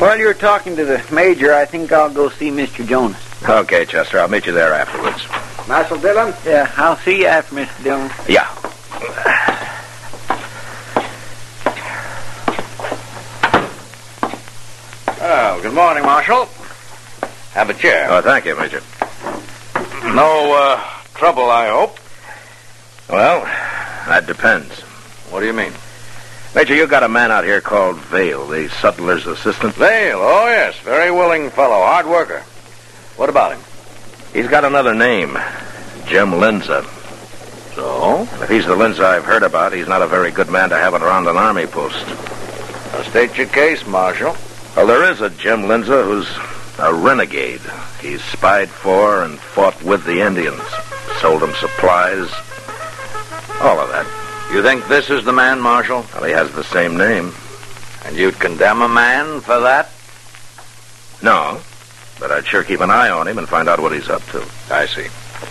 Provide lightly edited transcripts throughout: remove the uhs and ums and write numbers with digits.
While you're talking to the Major, I think I'll go see Mr. Jonas. Okay, Chester. I'll meet you there afterwards. Marshal Dillon? Yeah, I'll see you after, Mr. Dillon. Yeah. Oh, good morning, Marshal. Have a chair. Oh, thank you, Major. No trouble, I hope. Well, that depends. What do you mean? Major, you got a man out here called Vale, the sutler's assistant. Vale, oh yes, very willing fellow, hard worker. What about him? He's got another name, Jim Linza. So? If he's the Linza I've heard about, he's not a very good man to have around an army post. Now state your case, Marshal. Well, there is a Jim Linza who's a renegade. He's spied for and fought with the Indians, sold them supplies, all of that. You think this is the man, Marshal? Well, he has the same name. And you'd condemn a man for that? No, but I'd sure keep an eye on him and find out what he's up to. I see.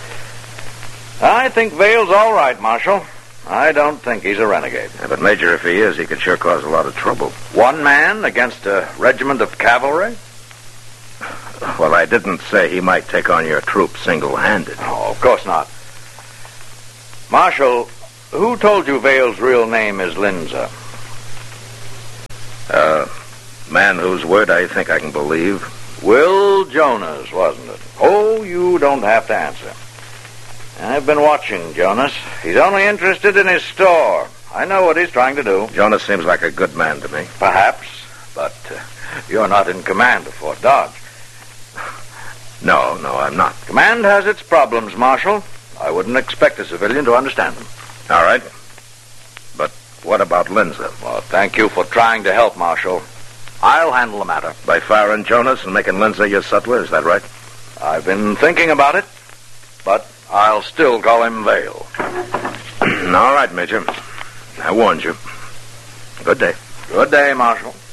I think Vale's all right, Marshal. I don't think he's a renegade. Yeah, but, Major, if he is, he could sure cause a lot of trouble. One man against a regiment of cavalry? Well, I didn't say he might take on your troop single-handed. Oh, of course not. Marshal, who told you Vale's real name is Linza? Man whose word I think I can believe. Will Jonas, wasn't it? Oh, you don't have to answer. I've been watching Jonas. He's only interested in his store. I know what he's trying to do. Jonas seems like a good man to me. Perhaps, but you're not in command of Fort Dodge. No, I'm not. Command has its problems, Marshal. I wouldn't expect a civilian to understand them. All right. But what about Linza? Well, thank you for trying to help, Marshal. I'll handle the matter. By firing Jonas and making Linza your sutler, is that right? I've been thinking about it, but I'll still call him Vale. All right, Major. I warned you. Good day. Good day, Marshal.